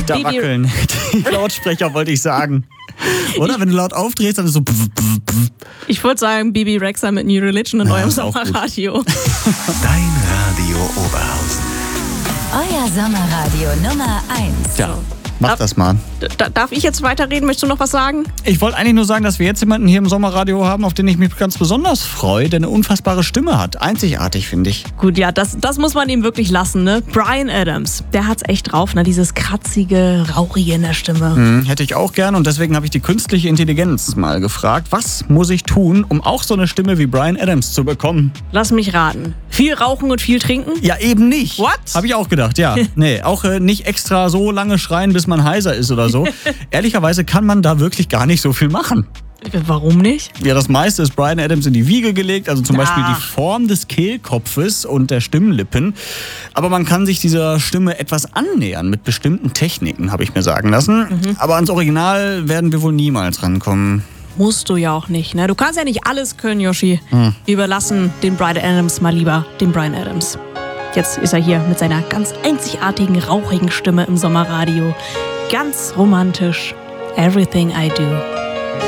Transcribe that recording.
Da wackeln die Lautsprecher, wollte ich sagen. Oder? Wenn du laut aufdrehst, dann ist so... Ich würde sagen, Bibi Rexha mit New Religion in eurem Sommerradio. Dein Radio Oberhausen. Euer Sommerradio Nummer 1. Ja, mach das mal. Darf ich jetzt weiterreden? Möchtest du noch was sagen? Ich wollte eigentlich nur sagen, dass wir jetzt jemanden hier im Sommerradio haben, auf den ich mich ganz besonders freue, der eine unfassbare Stimme hat. Einzigartig, finde ich. Gut, ja, das muss man ihm wirklich lassen, ne? Bryan Adams, der hat's echt drauf, ne? Dieses kratzige, rauchige in der Stimme. Hätte ich auch gern und deswegen habe ich die künstliche Intelligenz mal gefragt, was muss ich tun, um auch so eine Stimme wie Bryan Adams zu bekommen? Lass mich raten. Viel rauchen und viel trinken? Ja, eben nicht. What? Habe ich auch gedacht, ja. Nee, auch nicht extra so lange schreien, bis man heiser ist oder so. Ehrlicherweise kann man da wirklich gar nicht so viel machen. Warum nicht? Ja, das meiste ist Bryan Adams in die Wiege gelegt, also zum Beispiel die Form des Kehlkopfes und der Stimmlippen. Aber man kann sich dieser Stimme etwas annähern mit bestimmten Techniken, habe ich mir sagen lassen. Aber ans Original werden wir wohl niemals rankommen. Musst du ja auch nicht, ne? Du kannst ja nicht alles können, Yoshi. Wir überlassen den Bryan Adams mal lieber dem Bryan Adams. Jetzt ist er hier mit seiner ganz einzigartigen, rauchigen Stimme im Sommerradio. Ganz romantisch. Everything I Do.